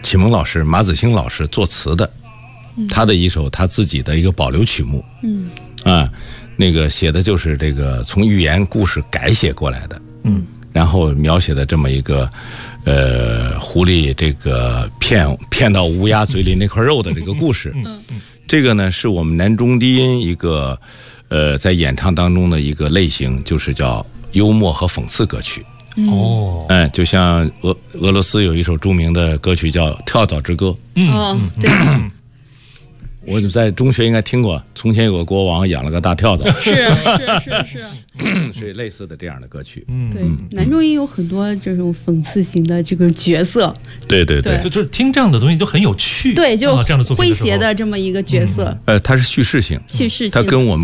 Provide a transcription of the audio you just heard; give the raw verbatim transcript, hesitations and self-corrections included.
启蒙老师马子兴老师作词的，他的一首他自己的一个保留曲目，嗯啊，那个写的就是这个从寓言故事改写过来的，嗯，然后描写的这么一个呃狐狸这个骗骗到乌鸦嘴里那块肉的这个故事，嗯，这个呢是我们南中低音一个呃在演唱当中的一个类型，就是叫幽默和讽刺歌曲。 哦， 嗯，就像俄俄罗斯有一首著名的歌曲叫《跳蚤之歌》。 嗯，哦，对。 我在中学应该听过，从前有个国王养了个大跳蚤， 是是是是，是类似的这样的歌曲。 嗯，对，南中音有很多这种讽刺型的这个角色。 对对对， 就就是听这样的东西就很有趣。 对，就这样的作品诙谐的这么一个角色。 呃，它是叙事性， 叙事性， 它跟我们。